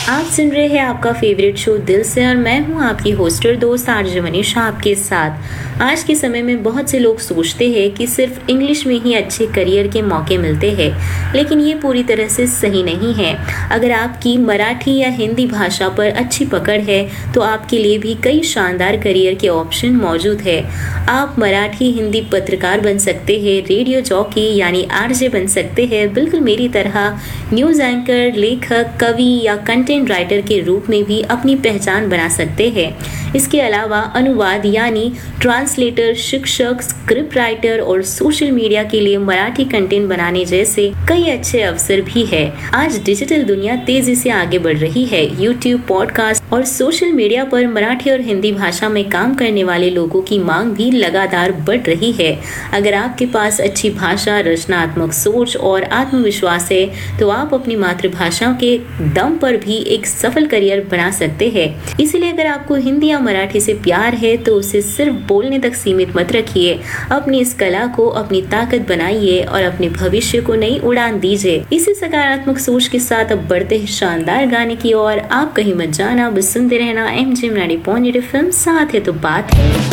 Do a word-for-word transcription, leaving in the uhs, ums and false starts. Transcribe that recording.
आप सुन रहे हैं आपका फेवरेट शो दिल से और मैं हूं आपकी होस्टर दोस्त आरजे मनीषा आपके साथ। आज के समय में बहुत से लोग सोचते हैं कि सिर्फ इंग्लिश में ही अच्छे करियर के मौके मिलते हैं, लेकिन ये पूरी तरह से सही नहीं है। अगर आपकी मराठी या हिंदी भाषा पर अच्छी पकड़ है तो आपके लिए भी कई शानदार करियर के ऑप्शन मौजूद है। आप मराठी हिंदी पत्रकार बन सकते हैं, रेडियो जॉकी यानी आरजे बन सकते हैं, बिल्कुल मेरी तरह न्यूज एंकर, लेखक, कवि या कंटेंट राइटर के रूप में भी अपनी पहचान बना सकते हैं। इसके अलावा अनुवाद यानी ट्रांसलेटर, शिक्षक, स्क्रिप्ट राइटर और सोशल मीडिया के लिए मराठी कंटेंट बनाने जैसे कई अच्छे अवसर भी है। आज डिजिटल दुनिया तेजी से आगे बढ़ रही है। यूट्यूब, पॉडकास्ट और सोशल मीडिया पर मराठी और हिंदी भाषा में काम करने वाले लोगों की मांग भी लगातार बढ़ रही है। अगर आपके पास अच्छी भाषा, रचनात्मक सोच और आत्मविश्वास है तो आप अपनी मातृभाषा के दम पर भी एक सफल करियर बना सकते हैं। इसीलिए अगर आपको हिंदी या मराठी से प्यार है तो उसे सिर्फ बोलने तक सीमित मत रखिए। अपनी इस कला को अपनी ताकत बनाइए और अपने भविष्य को नई उड़ान दीजिए। इसी सकारात्मक सोच के साथ अब बढ़ते हैं शानदार गाने की ओर। आप कहीं मत जाना, बस सुनते रहना एम जे ninety point eight F M, साथ है तो बात है।